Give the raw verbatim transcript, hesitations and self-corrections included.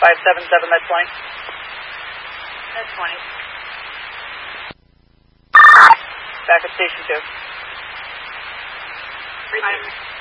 five seven seven, med twenty. Med twenty. Back at station two. Three two.